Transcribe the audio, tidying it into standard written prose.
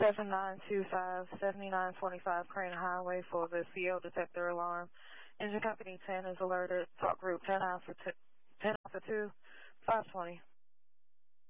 7925, Crane Highway for the CO detector alarm. Engine Company 10 is alerted. Talk Group 10 Alpha 2, 520.